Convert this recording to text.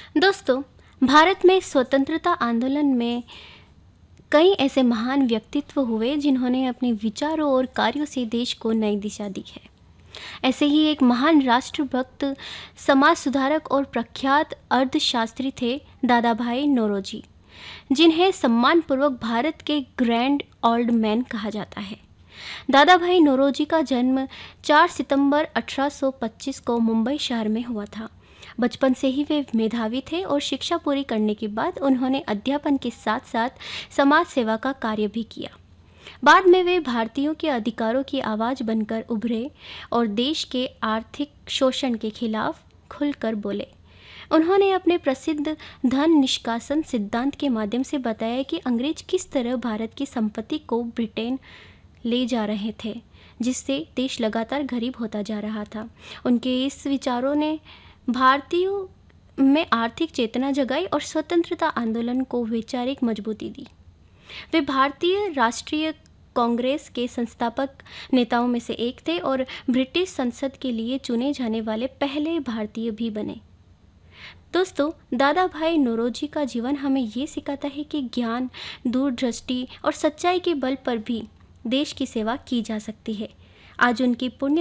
दोस्तों, भारत में स्वतंत्रता आंदोलन में कई ऐसे महान व्यक्तित्व हुए जिन्होंने अपने विचारों और कार्यों से देश को नई दिशा दी है। ऐसे ही एक महान राष्ट्रभक्त, समाज सुधारक और प्रख्यात अर्थशास्त्री थे दादा भाई नौरोजी, जिन्हें सम्मानपूर्वक भारत के ग्रैंड ओल्ड मैन कहा जाता है। दादा भाई नौरोजी का जन्म 4 सितंबर 1825 को मुंबई शहर में हुआ था। बचपन से ही वे मेधावी थे और शिक्षा पूरी करने के बाद उन्होंने अध्यापन के साथ साथ समाज सेवा का कार्य भी किया। बाद में वे भारतीयों के अधिकारों की आवाज़ बनकर उभरे और देश के आर्थिक शोषण के खिलाफ खुलकर बोले। उन्होंने अपने प्रसिद्ध धन निष्कासन सिद्धांत के माध्यम से बताया कि अंग्रेज किस तरह भारत की संपत्ति को ब्रिटेन ले जा रहे थे, जिससे देश लगातार गरीब होता जा रहा था। उनके इस विचारों ने भारतीयों में आर्थिक चेतना जगाई और स्वतंत्रता आंदोलन को वैचारिक मजबूती दी। वे भारतीय राष्ट्रीय कांग्रेस के संस्थापक नेताओं में से एक थे और ब्रिटिश संसद के लिए चुने जाने वाले पहले भारतीय भी बने। दोस्तों, दादा भाई नौरोजी का जीवन हमें ये सिखाता है कि ज्ञान, दूरदृष्टि और सच्चाई के बल पर भी देश की सेवा की जा सकती है। आज उनकी पुण्य